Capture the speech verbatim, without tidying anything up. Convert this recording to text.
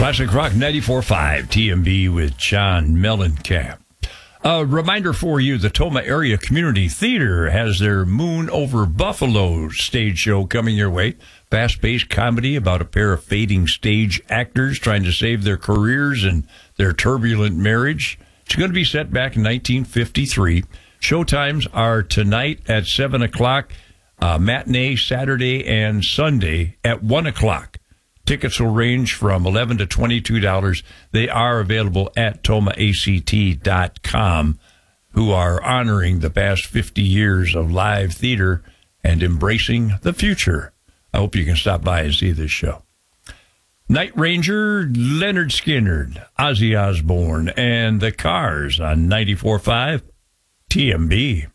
Classic Rock ninety-four point five, T M B with John Mellencamp. A reminder for you, the Tomah Area Community Theater has their Moon Over Buffalo stage show coming your way. Fast-paced comedy about a pair of fading stage actors trying to save their careers and their turbulent marriage. It's going to be set back in nineteen fifty-three. Showtimes are tonight at seven o'clock, uh, matinee Saturday and Sunday at one o'clock. Tickets will range from eleven dollars to twenty-two dollars. They are available at tomah a c t dot com, who are honoring the past fifty years of live theater and embracing the future. I hope you can stop by and see this show. Night Ranger, Leonard Skinner, Ozzy Osbourne, and the Cars on ninety-four point five T M B.